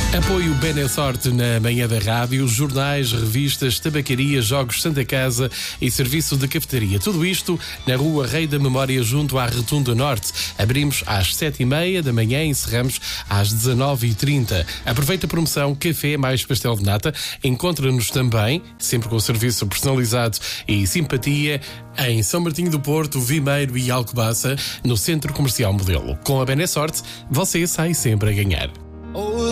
Apoio Benessorte na manhã da rádio, jornais, revistas, tabacaria, jogos Santa Casa e serviço de cafetaria. Tudo isto na Rua Rei da Memória, junto à Rotunda Norte. Abrimos às 7h30 da manhã e encerramos às 19h30. Aproveita a promoção Café mais Pastel de Nata. Encontra-nos também, sempre com serviço personalizado e simpatia, em São Martinho do Porto, Vimeiro e Alcobaça, no Centro Comercial Modelo. Com a Benessorte, você sai sempre a ganhar.